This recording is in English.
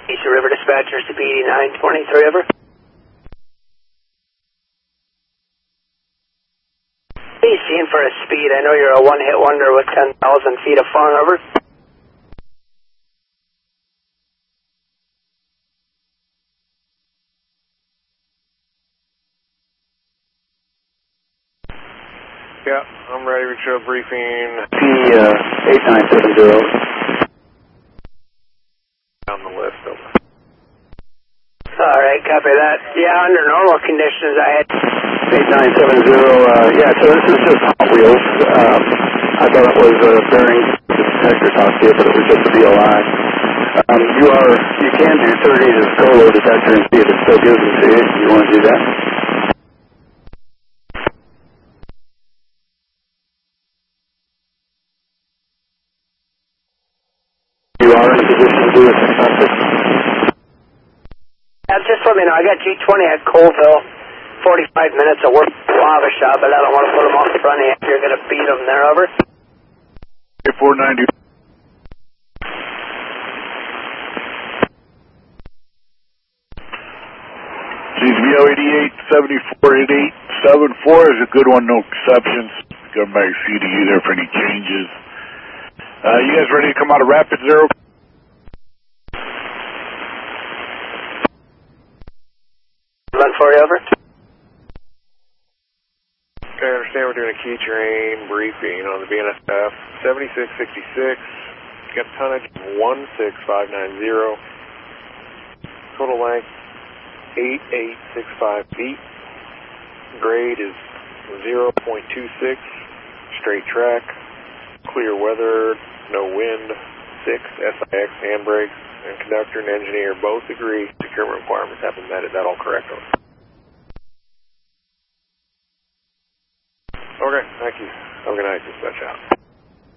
East River Dispatcher, CP 923, over. What are you seeing for a speed? I know you're a one-hit wonder with 10,000 feet of fun, over. Yeah, I'm ready to show briefing. P8970. On the list, over. Alright, copy that. Yeah, under normal conditions, I had 8970, yeah, so this is just Hot Wheels. I thought it was a bearing detector talk to you, but it was just a VOI. You can do 30 to Scolo detector and see if it still gives it to you. You want to do that? You are in a position to do it. just let me know. I got G20 at Colville. 45 minutes of work lava shop, but I don't want to put them off the front end. You're going to beat them there, over. 490. CVO 8874 is a good one, no exceptions. Come back CD there for any changes. You guys ready to come out of Rapid Zero? Run for you, over. Okay, I understand we're doing a key terrain briefing on the BNSF 7666. Got tonnage 16590. Total length 8865 feet. Grade is 0.26. Straight track. Clear weather. No wind. 6 SIX handbrakes. And conductor and engineer both agree procurement requirements have been met. Is that all correct? Okay, thank you. Have a good night. Dispatch out.